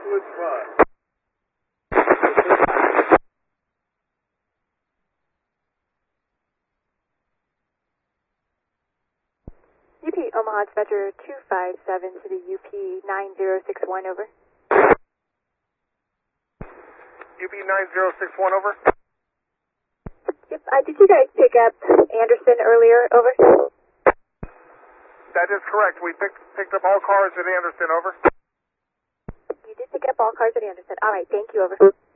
Redwood Drive. UP Omaha Dispatcher 257 to the UP 9061, over. UP 9061, over. Yep, did you guys pick up Anderson earlier, over? That is correct. We picked up all cars at Anderson, over. You did pick up all cars at Anderson. All right, thank you, over.